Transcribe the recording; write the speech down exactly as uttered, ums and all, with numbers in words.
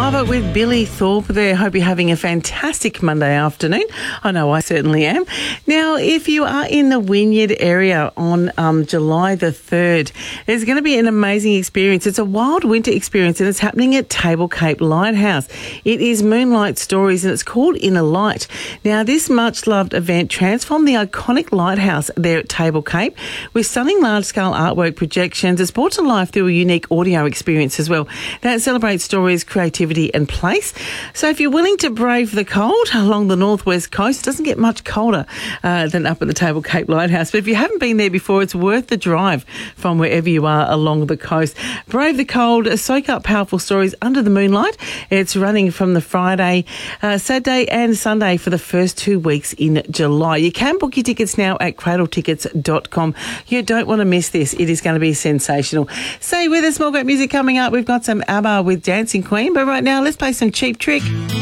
Driver with Billy Thorpe there. Hope you're having a fantastic Monday afternoon. I know I certainly am. Now, if you are in the Wynyard area on um, July the third, there's going to be an amazing experience. It's a wild winter experience and it's happening at Table Cape Lighthouse. It is Moonlight Stories and it's called Inner Light. Now, this much-loved event transformed the iconic lighthouse there at Table Cape with stunning large-scale artwork projections. It's brought to life through a unique audio experience as well that celebrates stories, creativity and place. So if you're willing to brave the cold along the northwest coast, it doesn't get much colder uh, than up at the Table Cape Lighthouse. But if you haven't been there before, it's worth the drive from wherever you are along the coast. Brave the cold, soak up powerful stories under the moonlight. It's running from the Friday, uh, Saturday and Sunday for the first two weeks in July. You can book your tickets now at cradle tickets dot com. You don't want to miss this. It is going to be sensational. Stay with us. More great music coming up. We've got some ABBA with Dancing Queen. But right now, let's play some Cheap Trick.